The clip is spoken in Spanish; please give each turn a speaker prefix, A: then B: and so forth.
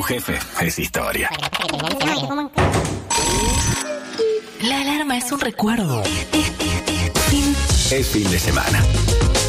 A: jefe es historia.
B: La alarma es un recuerdo.
A: Es fin de semana.